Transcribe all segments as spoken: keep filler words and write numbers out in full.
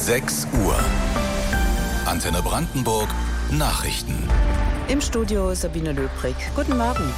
sechs Uhr. Antenne Brandenburg Nachrichten. Im Studio Sabine Löbrig. Guten Morgen.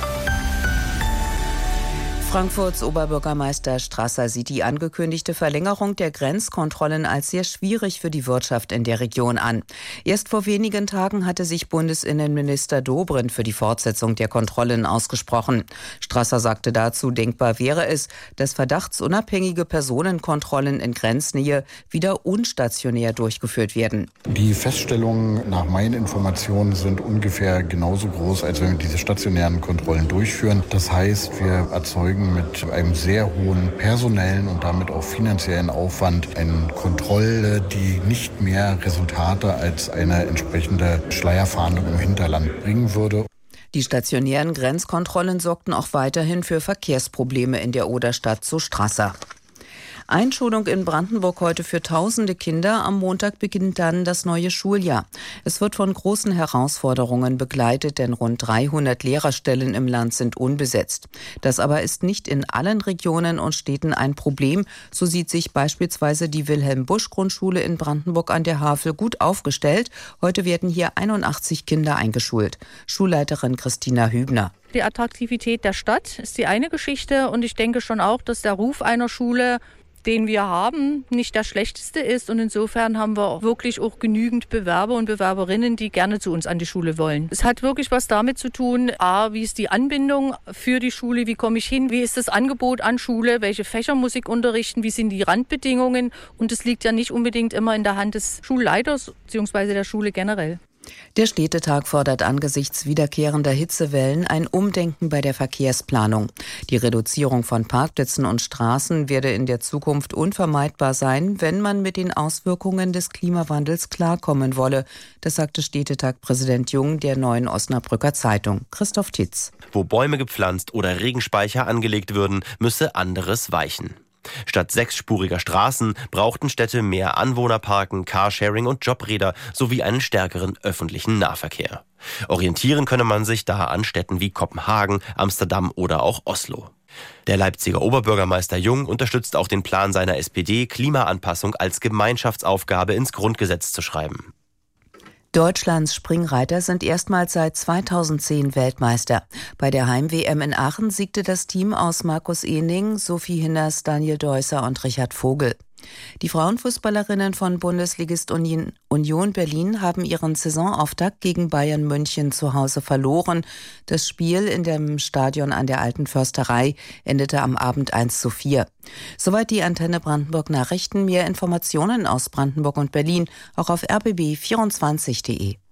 Frankfurts Oberbürgermeister Strasser sieht die angekündigte Verlängerung der Grenzkontrollen als sehr schwierig für die Wirtschaft in der Region an. Erst vor wenigen Tagen hatte sich Bundesinnenminister Dobrindt für die Fortsetzung der Kontrollen ausgesprochen. Strasser sagte dazu, denkbar wäre es, dass verdachtsunabhängige Personenkontrollen in Grenznähe wieder unstationär durchgeführt werden. Die Feststellungen nach meinen Informationen sind ungefähr genauso groß, als wenn wir diese stationären Kontrollen durchführen. Das heißt, wir erzeugen mit einem sehr hohen personellen und damit auch finanziellen Aufwand eine Kontrolle, die nicht mehr Resultate als eine entsprechende Schleierfahndung im Hinterland bringen würde. Die stationären Grenzkontrollen sorgten auch weiterhin für Verkehrsprobleme in der Oderstadt, so Strasser. Einschulung in Brandenburg heute für tausende Kinder. Am Montag beginnt dann das neue Schuljahr. Es wird von großen Herausforderungen begleitet, denn rund dreihundert Lehrerstellen im Land sind unbesetzt. Das aber ist nicht in allen Regionen und Städten ein Problem. So sieht sich beispielsweise die Wilhelm-Busch-Grundschule in Brandenburg an der Havel gut aufgestellt. Heute werden hier einundachtzig Kinder eingeschult. Schulleiterin Christina Hübner. Die Attraktivität der Stadt ist die eine Geschichte und ich denke schon auch, dass der Ruf einer Schule, den wir haben, nicht der schlechteste ist und insofern haben wir auch wirklich auch genügend Bewerber und Bewerberinnen, die gerne zu uns an die Schule wollen. Es hat wirklich was damit zu tun, a, wie ist die Anbindung für die Schule, wie komme ich hin, wie ist das Angebot an Schule, welche Fächer muss ich unterrichten, wie sind die Randbedingungen und es liegt ja nicht unbedingt immer in der Hand des Schulleiters bzw. der Schule generell. Der Städtetag fordert angesichts wiederkehrender Hitzewellen ein Umdenken bei der Verkehrsplanung. Die Reduzierung von Parkplätzen und Straßen werde in der Zukunft unvermeidbar sein, wenn man mit den Auswirkungen des Klimawandels klarkommen wolle. Das sagte Städtetag-Präsident Jung der Neuen Osnabrücker Zeitung. Christoph Titz. Wo Bäume gepflanzt oder Regenspeicher angelegt würden, müsse anderes weichen. Statt sechsspuriger Straßen brauchten Städte mehr Anwohnerparken, Carsharing und Jobräder sowie einen stärkeren öffentlichen Nahverkehr. Orientieren könne man sich da an Städten wie Kopenhagen, Amsterdam oder auch Oslo. Der Leipziger Oberbürgermeister Jung unterstützt auch den Plan seiner S P D, Klimaanpassung als Gemeinschaftsaufgabe ins Grundgesetz zu schreiben. Deutschlands Springreiter sind erstmals seit zweitausendzehn Weltmeister. Bei der Heim-W M in Aachen siegte das Team aus Markus Ehning, Sophie Hinners, Daniel Deusser und Richard Vogel. Die Frauenfußballerinnen von Bundesligist Union Berlin haben ihren Saisonauftakt gegen Bayern München zu Hause verloren. Das Spiel in dem Stadion an der Alten Försterei endete am Abend eins zu vier. Soweit die Antenne Brandenburg Nachrichten. Mehr Informationen aus Brandenburg und Berlin auch auf r b b vierundzwanzig punkt d e.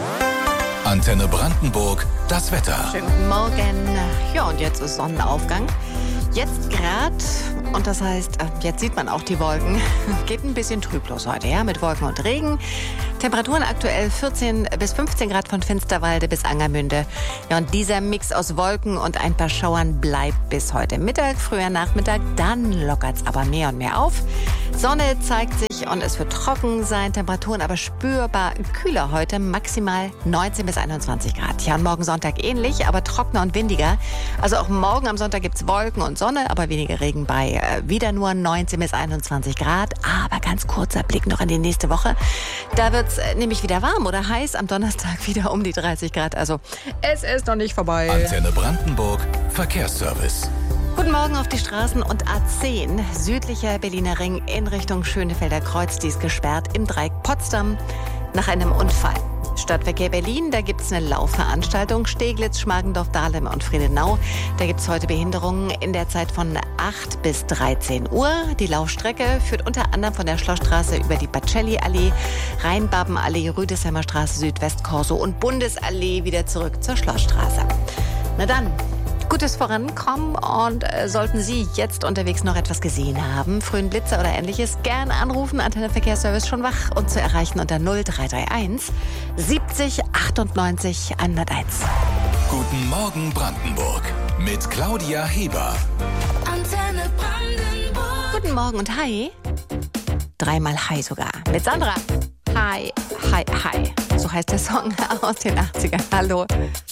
Antenne Brandenburg, das Wetter. Schönen guten Morgen. Ja, und jetzt ist Sonnenaufgang. Jetzt gerade, und das heißt, jetzt sieht man auch die Wolken, geht ein bisschen trüblos heute, ja, mit Wolken und Regen. Temperaturen aktuell vierzehn bis fünfzehn Grad von Finsterwalde bis Angermünde. Ja, und dieser Mix aus Wolken und ein paar Schauern bleibt bis heute Mittag, früher Nachmittag, dann lockert's aber mehr und mehr auf. Sonne zeigt sich und es wird trocken sein, Temperaturen aber spürbar kühler heute, maximal neunzehn bis einundzwanzig Grad. Ja, und morgen Sonntag ähnlich, aber trockener und windiger. Also auch morgen am Sonntag gibt's Wolken und Sonne, aber weniger Regen bei äh, wieder nur neunzehn bis einundzwanzig Grad. Aber ganz kurzer Blick noch in die nächste Woche. Da wird's äh, nämlich wieder warm oder heiß, am Donnerstag wieder um die dreißig Grad. Also es ist noch nicht vorbei. Antenne Brandenburg, Verkehrsservice. Guten Morgen auf die Straßen und A zehn, südlicher Berliner Ring in Richtung Schönefelder Kreuz. Die ist gesperrt im Dreieck Potsdam nach einem Unfall. Stadtverkehr Berlin, da gibt es eine Laufveranstaltung. Steglitz, Schmargendorf, Dahlem und Friedenau. Da gibt es heute Behinderungen in der Zeit von acht bis dreizehn Uhr. Die Laufstrecke führt unter anderem von der Schlossstraße über die Pacelli-Allee, Rheinbabenallee, Rüdesheimer Straße, Südwestkorso und Bundesallee wieder zurück zur Schlossstraße. Na dann, gutes Vorankommen und äh, sollten Sie jetzt unterwegs noch etwas gesehen haben, frühen Blitzer oder ähnliches, gerne anrufen, Antenne Verkehrsservice schon wach und zu erreichen unter null drei drei eins siebzig achtundneunzig hunderteins. Guten Morgen Brandenburg mit Claudia Heber. Antenne Brandenburg. Guten Morgen und hi. Dreimal hi sogar. Mit Sandra. Hi, hi, hi. So heißt der Song aus den achtzigern. Hallo.